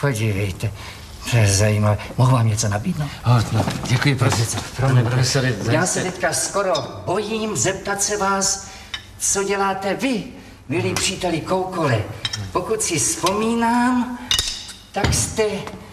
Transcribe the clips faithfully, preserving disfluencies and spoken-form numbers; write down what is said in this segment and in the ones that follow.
podívejte. To je zajímavé. Mohu vám něco nabídnout? Oh, no, děkuji, profesor. Pane profesore. Já se teďka skoro bojím zeptat se vás, co děláte vy, milí příteli Koukole. Pokud si vzpomínám, tak jste...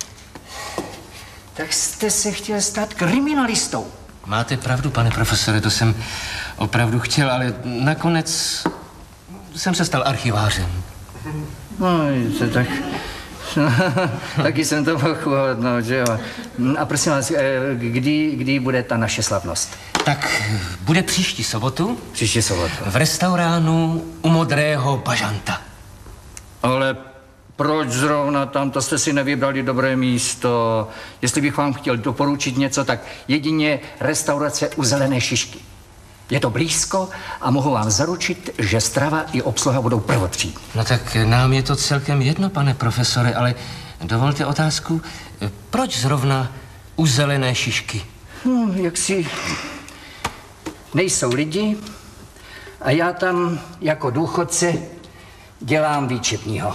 tak jste se chtěl stát kriminalistou. Máte pravdu, pane profesore, to jsem opravdu chtěl, ale nakonec jsem se stal archivářem. No, to tak... Taky jsem to mohl uhodnout, že jo. A prosím vás, kdy, kdy bude ta naše slavnost? Tak bude příští sobotu. Příští sobotu. V restauránu u Modrého bažanta. Ale proč zrovna tam, to jste si nevybrali dobré místo? Jestli bych vám chtěl doporučit něco, tak jedině restaurace u Zelené šišky. Je to blízko a mohu vám zaručit, že strava i obsluha budou prvotřídní. No tak nám je to celkem jedno, pane profesore, ale dovolte otázku, proč zrovna u Zelené šišky? Hm, jak si nejsou lidi a já tam jako důchodce dělám výčepního.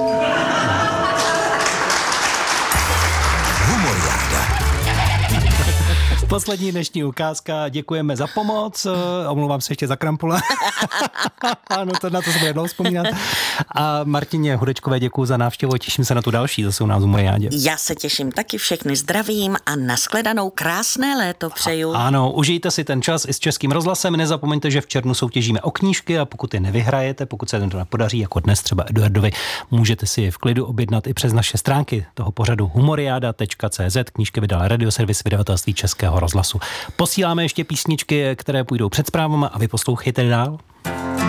Poslední dnešní ukázka, děkujeme za pomoc, omlouvám se ještě za krampule, ano, to, na to se bude jednou vzpomínat. A Martině Hudečkové děkuju za návštěvu, těším se na tu další, zase u nás u Moriádě. Já se těším taky, všechny zdravím a nashledanou, krásné léto přeju. A, ano, užijte si ten čas i s Českým rozhlasem, nezapomeňte, že v červnu soutěžíme o knížky a pokud je nevyhrajete, pokud se to nepodaří, jako dnes třeba Eduardovi, můžete si je v klidu objednat i přes naše stránky toho pořadu humoriada tečka cé zet, knížky vydal Radioservis vydavatelství Českého rozhlasu. Posíláme ještě písničky, které půjdou před zprávami a vy poslouchejte dál.